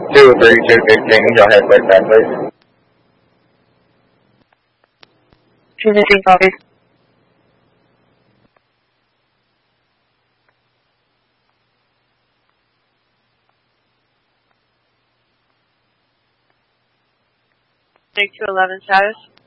23215, need your headlight back, please. Trinity, copy. Take 211 status.